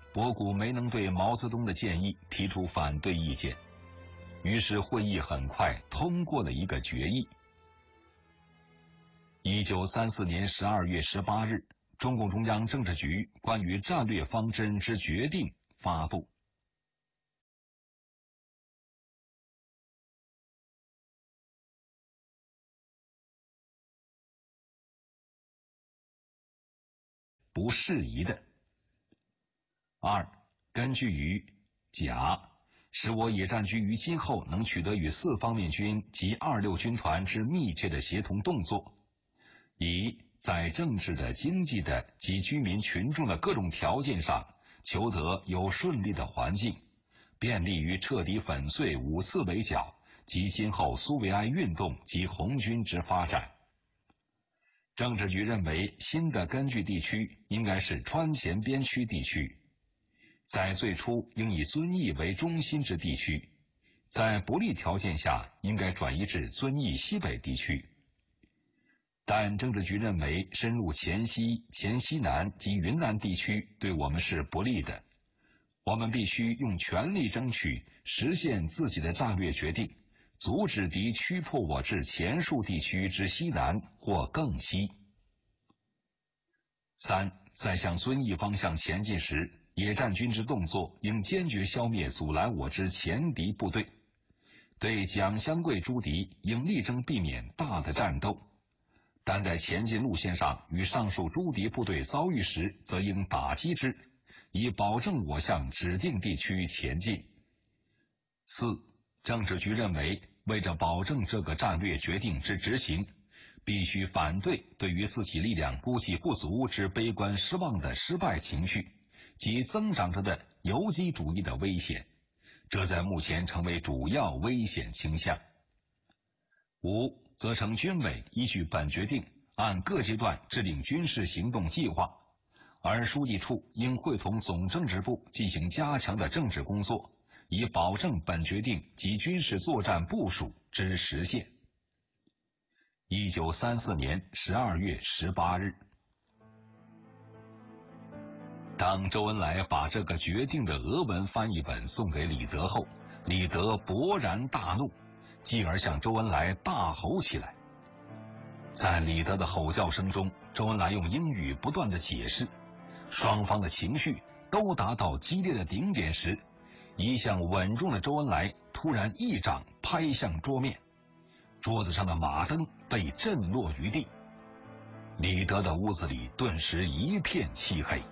博古没能对毛泽东的建议提出反对意见，于是会议很快通过了一个决议。1934年12月18日，中共中央政治局关于战略方针之决定发布。不适宜的。2. 根据于甲，使我野战军于今后能取得与四方面军及26军团之密切的协同动作，以在政治的、经济的及居民群众的各种条件上求得有顺利的环境，便利于彻底粉碎五四围剿及今后苏维埃运动及红军之发展。政治局认为，新的根据地区应该是川黔边区地区，在最初应以遵义为中心之地区，在不利条件下应该转移至遵义西北地区。但政治局认为，深入黔西、黔西南及云南地区对我们是不利的，我们必须用全力争取实现自己的战略决定，阻止敌驱迫我至前述地区之西南或更西。3. 在向遵义方向前进时，野战军之动作应坚决消灭阻拦我之前敌部队，对蒋湘桂诸敌应力争避免大的战斗，但在前进路线上与上述诸敌部队遭遇时，则应打击之，以保证我向指定地区前进。4. 政治局认为，为着保证这个战略决定之执行，必须反对对于自己力量估计不足之悲观失望的失败情绪及增长着的游击主义的危险，这在目前成为主要危险倾向。5. 责成军委依据本决定，按各阶段制定军事行动计划，而书记处应会同总政治部进行加强的政治工作，以保证本决定及军事作战部署之实现。1934年12月18日，当周恩来把这个决定的俄文翻译本送给李德后，李德勃然大怒，继而向周恩来大吼起来。在李德的吼叫声中，周恩来用英语不断的解释，双方的情绪都达到激烈的顶点时，一向稳重的周恩来突然一掌拍向桌面，桌子上的马灯被震落于地，李德的屋子里顿时一片漆黑。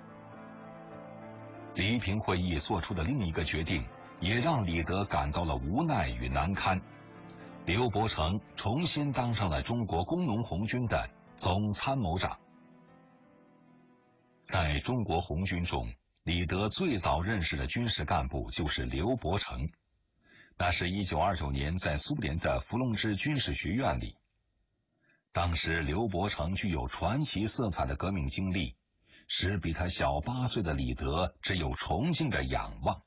黎平会议做出的另一个决定，也让李德感到了无奈与难堪。刘伯承重新当上了中国工农红军的总参谋长。在中国红军中，李德最早认识的军事干部就是刘伯承，那是1929年在苏联的伏龙芝军事学院里。当时刘伯承具有传奇色彩的革命经历，使比他小8岁的李德只有崇敬的仰望。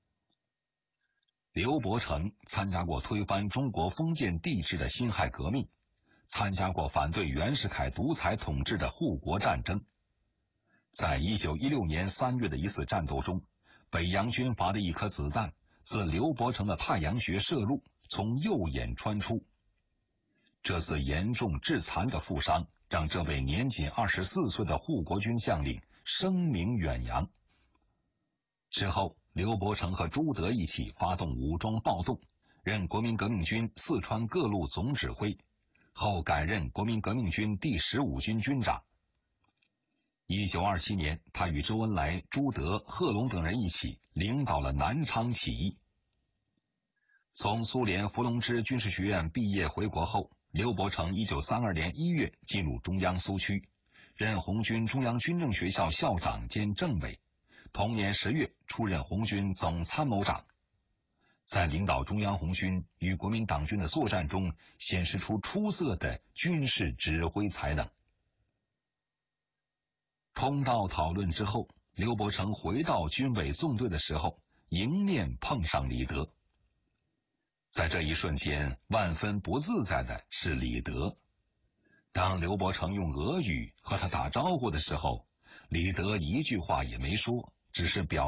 刘伯承参加过推翻中国封建帝制的辛亥革命，参加过反对袁世凯独裁统治的护国战争。在1916年3月的一次战斗中，北洋军阀的一颗子弹自刘伯承的太阳穴射入，从右眼穿出。这次严重致残的负伤，让这位年仅24岁的护国军将领声名远扬。之后，刘伯承和朱德一起发动武装暴动，任国民革命军四川各路总指挥，后改任国民革命军第15军军长。1927年，他与周恩来、朱德、贺龙等人一起领导了南昌起义。从苏联伏龙芝军事学院毕业回国后，刘伯承1932年1月进入中央苏区，任红军中央军政学校校长兼政委，同年10月出任红军总参谋长。在领导中央红军与国民党军的作战中，显示出出色的军事指挥才能。通道讨论之后，刘伯承回到军委纵队的时候，迎面碰上李德。在这一瞬间，万分不自在的是李德。当刘伯承用俄语和他打招呼的时候，李德一句话也没说，只是表